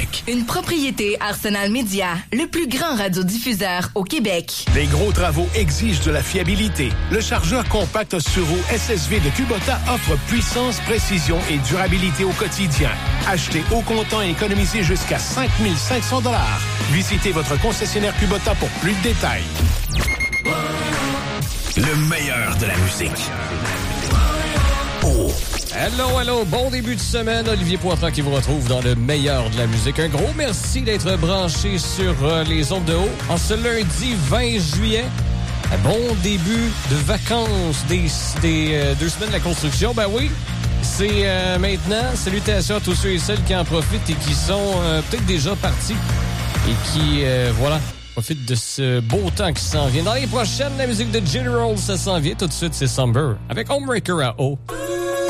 Québec. Une propriété Arsenal Média, le plus grand radiodiffuseur au Québec. Les gros travaux exigent de la fiabilité. Le chargeur compact sur roue SSV de Kubota offre puissance, précision et durabilité au quotidien. Achetez au comptant et économisez jusqu'à 5 500 $. Visitez votre concessionnaire Kubota pour plus de détails. Le meilleur de la musique. Oh. Hello, bon début de semaine. Olivier Poitras qui vous retrouve dans le meilleur de la musique. Un gros merci d'être branché sur les ondes de haut en ce lundi 20 juillet. Un bon début de vacances des 2 semaines de la construction. Ben oui, c'est maintenant. Salutations à tous ceux et celles qui en profitent et qui sont peut-être déjà partis et qui, profitent de ce beau temps qui s'en vient. Dans les prochaines, la musique de General, ça s'en vient. Tout de suite, c'est Somber avec Homebreaker à haut.